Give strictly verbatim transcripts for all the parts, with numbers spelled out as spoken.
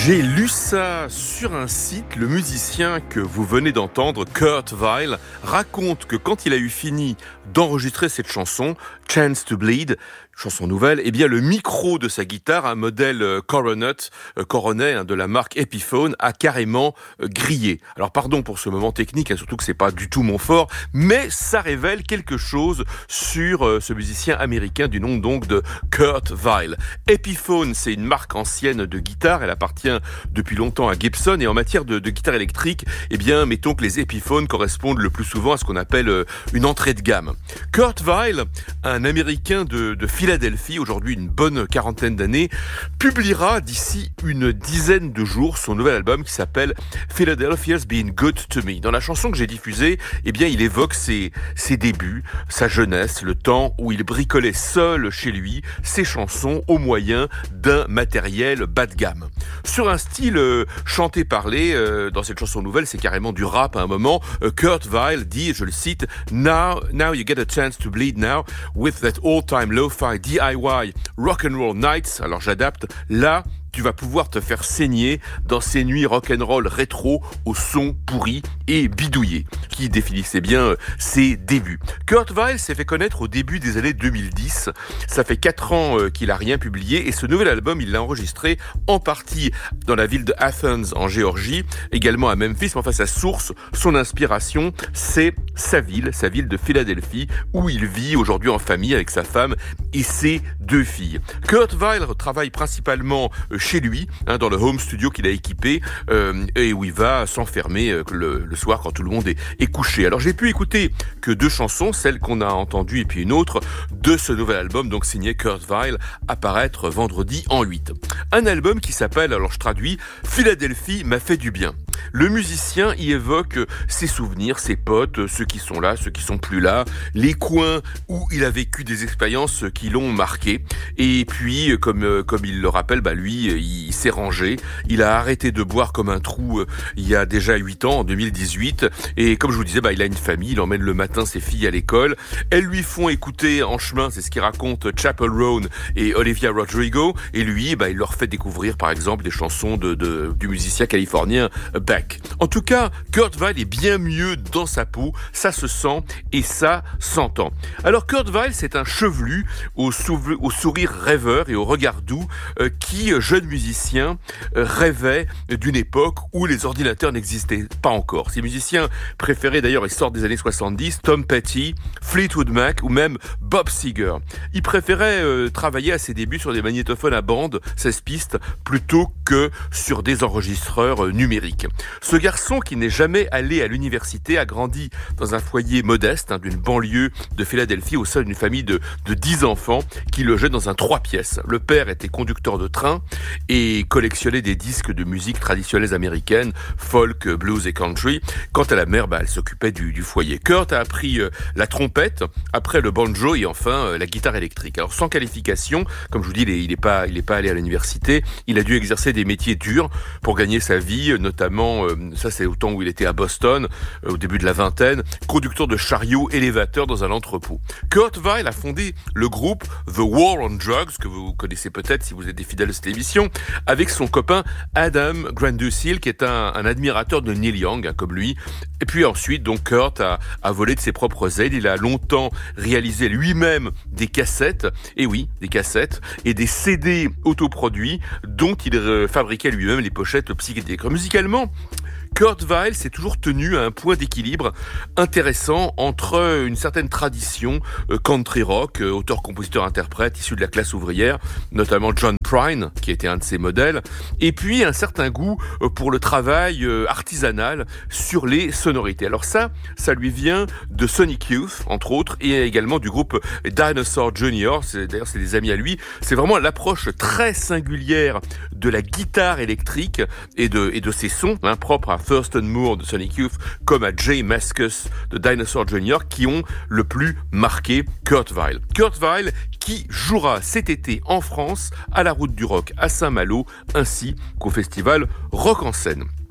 J'ai lu ça sur un site. Le musicien que vous venez d'entendre, Kurt Weill, raconte que quand il a eu fini d'enregistrer cette chanson, Chance to Bleed, chanson nouvelle, eh bien le micro de sa guitare, un modèle Coronet, euh, Coronet hein, de la marque Epiphone, a carrément euh, grillé. Alors pardon pour ce moment technique, hein, surtout que c'est pas du tout mon fort, mais ça révèle quelque chose sur euh, ce musicien américain du nom donc de Kurt Weill. Epiphone, c'est une marque ancienne de guitare, elle appartient depuis longtemps à Gibson, et en matière de, de guitare électrique, eh bien mettons que les Epiphones correspondent le plus souvent à ce qu'on appelle euh, une entrée de gamme. Kurt Weill, un américain de, de Philadelphie, aujourd'hui une bonne quarantaine d'années, publiera d'ici une dizaine de jours son nouvel album qui s'appelle Philadelphia's Been Good to Me. Dans la chanson que j'ai diffusée, eh bien, il évoque ses, ses débuts, sa jeunesse, le temps où il bricolait seul chez lui ses chansons au moyen d'un matériel bas de gamme. Sur un style euh, chanté-parlé, euh, dans cette chanson nouvelle, c'est carrément du rap à un moment. Euh, Kurt Weill dit, je le cite, Now, now you get a chance to bleed now with that all-time lo-fi D I Y rock and roll nights. Alors j'adapte. Là, tu vas pouvoir te faire saigner dans ces nuits rock'n'roll rétro au son pourri et bidouillé, qui définissait bien ses débuts. Kurt Weill s'est fait connaître au début des années deux mille dix. Ça fait quatre ans qu'il a rien publié et ce nouvel album, il l'a enregistré en partie dans la ville de Athens en Géorgie, également à Memphis. Mais enfin, sa source, son inspiration, c'est sa ville, sa ville de Philadelphie, où il vit aujourd'hui en famille avec sa femme et ses deux filles. Kurt Weill travaille principalement chez lui, hein, dans le home studio qu'il a équipé euh, et où il va s'enfermer euh, le, le soir quand tout le monde est, est couché. Alors j'ai pu écouter que deux chansons, celle qu'on a entendue et puis une autre de ce nouvel album, donc signé Kurt Weill, apparaître vendredi en huit. Un album qui s'appelle, alors je traduis, Philadelphie m'a fait du bien. Le musicien y évoque ses souvenirs, ses potes, ceux qui sont là, ceux qui sont plus là, les coins où il a vécu des expériences qui l'ont marqué. Et puis, comme comme il le rappelle, bah lui, il s'est rangé. Il a arrêté de boire comme un trou euh, il y a déjà huit ans, en deux mille dix-huit. Et comme je vous disais, bah il a une famille. Il emmène le matin ses filles à l'école. Elles lui font écouter en chemin, c'est ce qu'il raconte, Chappell Roan et Olivia Rodrigo. Et lui, bah il leur fait découvrir, par exemple, des chansons de, de du musicien californien Beck. En tout cas, Kurt Weill est bien mieux dans sa peau, ça se sent et ça s'entend. Alors Kurt Weill, c'est un chevelu au, souve- au sourire rêveur et au regard doux euh, qui, jeune musicien, euh, rêvait d'une époque où les ordinateurs n'existaient pas encore. Ses musiciens préférés d'ailleurs, ils sortent des années soixante-dix, Tom Petty, Fleetwood Mac ou même Bob Seger. Il préférait euh, travailler à ses débuts sur des magnétophones à bande, seize pistes, plutôt que sur des enregistreurs euh, numériques. Ce garçon qui n'est jamais allé à l'université a grandi dans un foyer modeste hein, d'une banlieue de Philadelphie au sein d'une famille de, de dix enfants qui logeait dans un trois pièces. Le père était conducteur de train et collectionnait des disques de musique traditionnelle américaine, folk, blues et country. Quant à la mère, bah, elle s'occupait du, du foyer. Kurt a appris euh, la trompette, après le banjo et enfin euh, la guitare électrique. Alors sans qualification, comme je vous dis, il est, il est pas, il est pas allé à l'université. Il a dû exercer des métiers durs pour gagner sa vie, notamment, euh, ça c'est au temps où il était à Boston, euh, au début de la vingtaine, conducteur de chariot élévateur dans un entrepôt. Kurt Weill a fondé le groupe The War on Drugs, que vous connaissez peut-être si vous êtes des fidèles de cette émission, avec son copain Adam Grandusil, qui est un, un admirateur de Neil Young, hein, comme lui. Et puis ensuite, donc Kurt a, a volé de ses propres ailes. Il a longtemps réalisé lui-même des cassettes, et oui, des cassettes, et des C D autoproduits dont il euh, fabriquait lui-même les pochettes psychédéliques. Musicalement, Kurt Weill s'est toujours tenu à un point d'équilibre intéressant entre une certaine tradition country rock, auteur, compositeur, interprète issu de la classe ouvrière, notamment John Prine, qui était un de ses modèles, et puis un certain goût pour le travail artisanal sur les sonorités. Alors ça, ça lui vient de Sonic Youth, entre autres, et également du groupe Dinosaur Junior, c'est, d'ailleurs c'est des amis à lui. C'est vraiment l'approche très singulière de la guitare électrique et de, et de ses sons, hein, propres à Thurston Moore de Sonic Youth comme à Jay Mascis de Dinosaur Junior qui ont le plus marqué Kurt Weill. Kurt Weill qui jouera cet été en France à la Route du Rock à Saint-Malo ainsi qu'au festival Rock en Seine.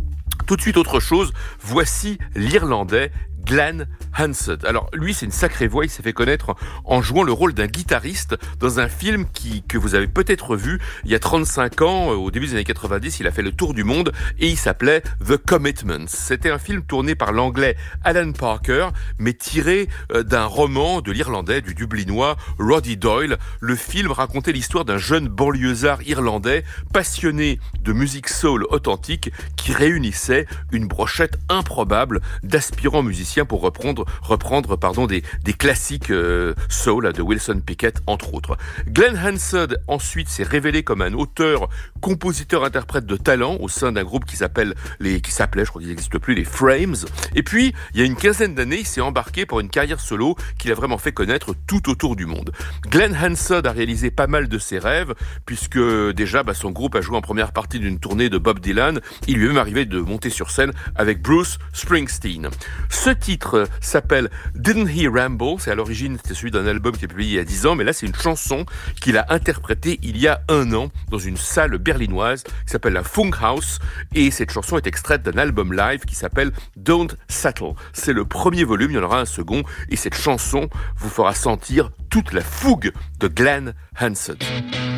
Tout de suite autre chose, voici l'Irlandais Glen Hansard. Alors lui, c'est une sacrée voix, il s'est fait connaître en jouant le rôle d'un guitariste dans un film qui, que vous avez peut-être vu il y a trente-cinq ans, au début des années quatre-vingt-dix, il a fait le tour du monde et il s'appelait The Commitments. C'était un film tourné par l'anglais Alan Parker, mais tiré d'un roman de l'Irlandais, du Dublinois Roddy Doyle. Le film racontait l'histoire d'un jeune banlieusard irlandais passionné de musique soul authentique qui réunissait une brochette improbable d'aspirants musiciens pour reprendre, reprendre pardon, des, des classiques euh, soul de Wilson Pickett, entre autres. Glen Hansard, ensuite, s'est révélé comme un auteur, compositeur, interprète de talent au sein d'un groupe qui s'appelle les, qui s'appelait, je crois qu'il n'existe plus, les Frames. Et puis, il y a une quinzaine d'années, il s'est embarqué pour une carrière solo qu'il a vraiment fait connaître tout autour du monde. Glen Hansard a réalisé pas mal de ses rêves, puisque déjà, bah, son groupe a joué en première partie d'une tournée de Bob Dylan. Il lui est même arrivé de monter sur scène avec Bruce Springsteen. Ce titre s'appelle Didn't He Ramble? C'est à l'origine, c'était celui d'un album qui est publié il y a dix ans, mais là c'est une chanson qu'il a interprétée il y a un an dans une salle berlinoise qui s'appelle la Funkhaus, et cette chanson est extraite d'un album live qui s'appelle Don't Settle. C'est le premier volume, il y en aura un second, et cette chanson vous fera sentir toute la fougue de Glen Hansard.